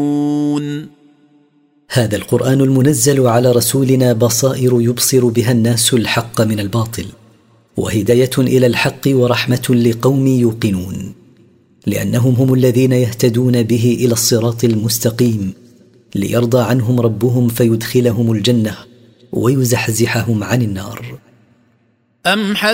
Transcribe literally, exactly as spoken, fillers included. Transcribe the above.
هذا القرآن المنزل على رسولنا بصائر يبصر بها الناس الحق من الباطل، وهداية إلى الحق ورحمة لقوم يوقنون، لأنهم هم الذين يهتدون به إلى الصراط المستقيم، ليرضى عنهم ربهم فيدخلهم الجنة ويزحزحهم عن النار. أم